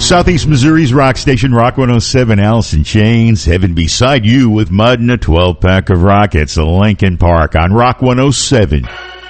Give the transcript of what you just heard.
Southeast Missouri's rock station, Rock 107, Alice in Chains, Heaven Beside You with Mud and a 12-pack of rockets, Lincoln Park on Rock 107.